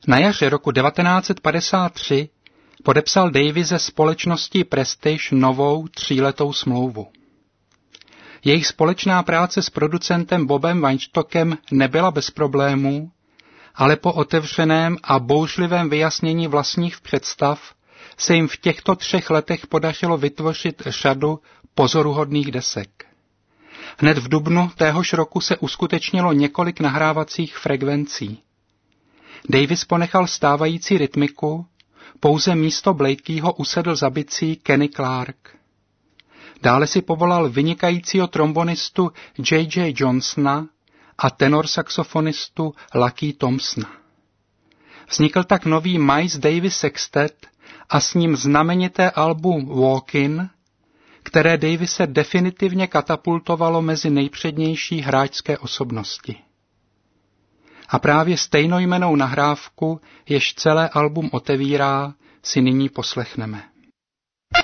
Na jaře roku 1953 podepsal Davis se společností Prestige novou 3letou smlouvu. Jejich společná práce s producentem Bobem Weinstockem nebyla bez problémů, ale po otevřeném a bouřlivém vyjasnění vlastních představ se jim v těchto 3 letech podařilo vytvořit řadu pozoruhodných desek. Hned v dubnu téhož roku se uskutečnilo několik nahrávacích frekvencí. Davis ponechal stávající rytmiku, pouze místo Blakeyho usedl za bicí Kenny Clark. Dále si povolal vynikajícího trombonistu J.J. Johnsona a tenor saxofonistu Lucky Thompsona. Vznikl tak nový Miles Davis Sextet a s ním znamenité album Walk-In, které Davise definitivně katapultovalo mezi nejpřednější hráčské osobnosti. A právě stejnojmennou nahrávku, jež celé album otevírá, si nyní poslechneme.